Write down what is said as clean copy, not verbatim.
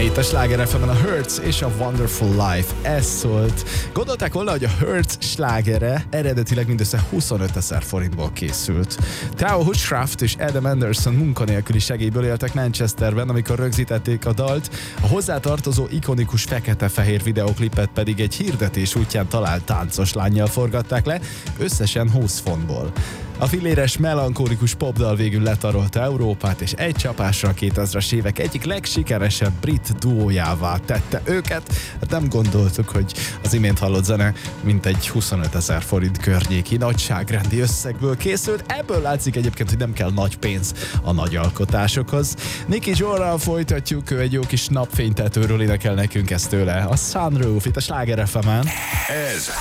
Itt a Sláger FM-en a Hurts és a Wonderful Life. Ez szólt. Gondolták volna, hogy a Hurts slágere eredetileg mindössze 25 000 forintból készült. Theo Hushcraft és Adam Anderson munkanélküli segélyből éltek Manchesterben, amikor rögzítették a dalt, a hozzátartozó ikonikus fekete-fehér videoklipet pedig egy hirdetés útján talált táncos lánnyal forgatták le, összesen 20 fontból. A filléres, melankolikus popdal végül letarolta Európát, és egy csapásra a 2000-es évek egyik legsikeresebb brit duójává tette őket. Hát nem gondoltuk, hogy az imént hallott zene mintegy 25 000 forint környéki nagyságrendi összegből készült. Ebből látszik egyébként, hogy nem kell nagy pénz a nagy alkotásokhoz. Nicky Joel-ral folytatjuk, ő egy jó kis napfénytetőről énekel nekünk, ezt tőle. A Sunroof itt a Sláger FM-en. Ez